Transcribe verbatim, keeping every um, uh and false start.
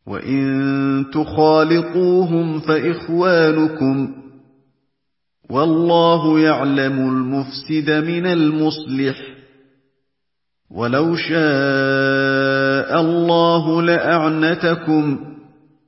وَإِن تُخَالِطُوهُمْ فَإِخْوَانُكُمْ ۚ وَاللَّهُ يَعْلَمُ الْمُفْسِدَ مِنَ الْمُصْلِحِ ۚ وَلَوْ شَاءَ اللَّهُ لَأَعْنَتَكُمْ ۚ